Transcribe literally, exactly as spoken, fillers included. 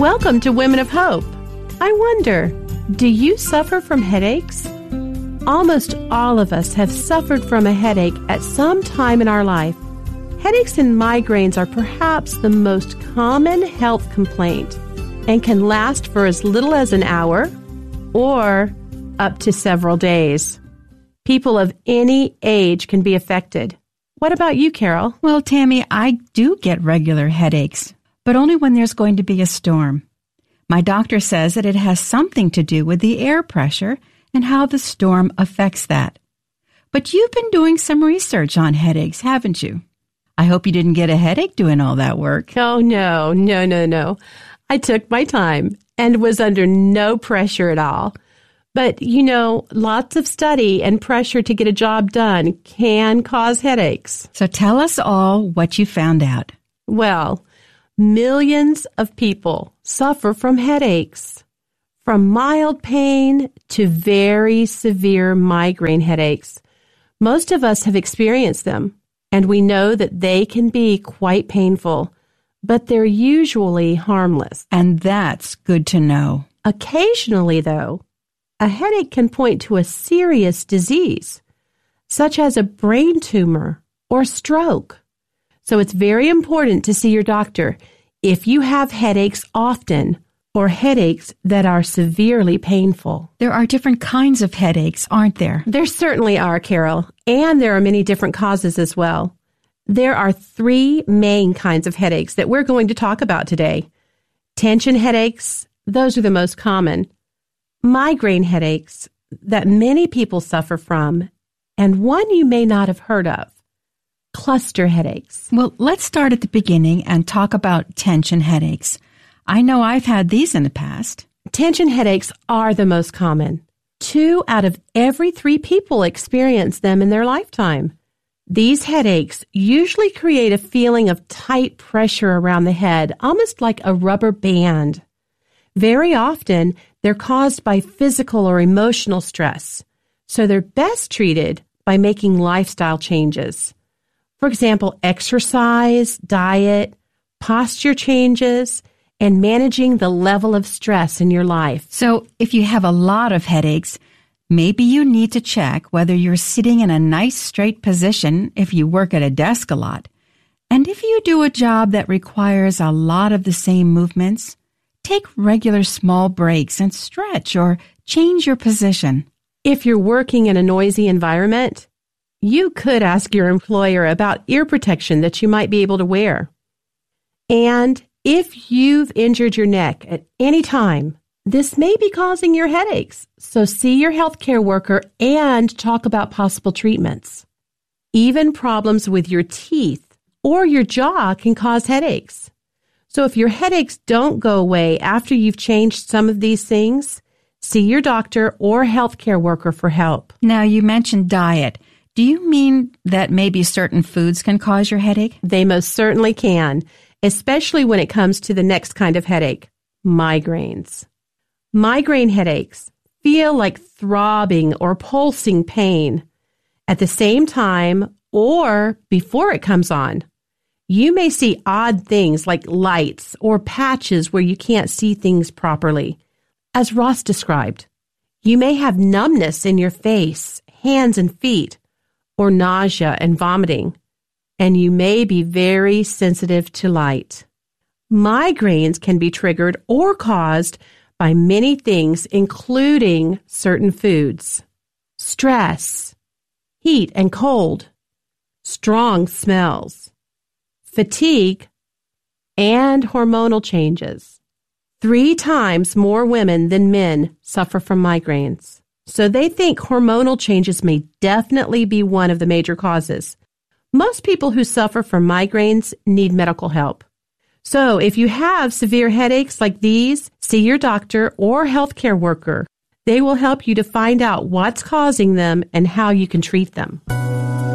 Welcome to Women of Hope. I wonder, do you suffer from headaches? Almost all of us have suffered from a headache at some time in our life. Headaches and migraines are perhaps the most common health complaint and can last for as little as an hour or up to several days. People of any age can be affected. What about you, Carol? Well, Tammy, I do get regular headaches, but only when there's going to be a storm. My doctor says that it has something to do with the air pressure and how the storm affects that. But you've been doing some research on headaches, haven't you? I hope you didn't get a headache doing all that work. Oh, no, no, no, no. I took my time and was under no pressure at all. But, you know, lots of study and pressure to get a job done can cause headaches. So tell us all what you found out. Well, millions of people suffer from headaches, from mild pain to very severe migraine headaches. Most of us have experienced them, and we know that they can be quite painful, but they're usually harmless. And that's good to know. Occasionally, though, a headache can point to a serious disease, such as a brain tumor or stroke. So it's very important to see your doctor if you have headaches often or headaches that are severely painful. There are different kinds of headaches, aren't there? There certainly are, Carol, and there are many different causes as well. There are three main kinds of headaches that we're going to talk about today. Tension headaches, those are the most common. Migraine headaches that many people suffer from, and one you may not have heard of, cluster headaches. Well, let's start at the beginning and talk about tension headaches. I know I've had these in the past. Tension headaches are the most common. Two out of every three people experience them in their lifetime. These headaches usually create a feeling of tight pressure around the head, almost like a rubber band. Very often, they're caused by physical or emotional stress, so they're best treated by making lifestyle changes. For example, exercise, diet, posture changes, and managing the level of stress in your life. So if you have a lot of headaches, maybe you need to check whether you're sitting in a nice straight position if you work at a desk a lot. And if you do a job that requires a lot of the same movements, take regular small breaks and stretch or change your position. If you're working in a noisy environment, you could ask your employer about ear protection that you might be able to wear. And if you've injured your neck at any time, this may be causing your headaches. So see your healthcare worker and talk about possible treatments. Even problems with your teeth or your jaw can cause headaches. So if your headaches don't go away after you've changed some of these things, see your doctor or healthcare worker for help. Now, you mentioned diet. Do you mean that maybe certain foods can cause your headache? They most certainly can, especially when it comes to the next kind of headache, migraines. Migraine headaches feel like throbbing or pulsing pain at the same time or before it comes on. You may see odd things like lights or patches where you can't see things properly. As Ross described, you may have numbness in your face, hands, and feet, or nausea and vomiting, and you may be very sensitive to light. Migraines can be triggered or caused by many things, including certain foods, stress, heat and cold, strong smells, fatigue, and hormonal changes. Three times more women than men suffer from migraines. So they think hormonal changes may definitely be one of the major causes. Most people who suffer from migraines need medical help. So if you have severe headaches like these, see your doctor or healthcare worker. They will help you to find out what's causing them and how you can treat them.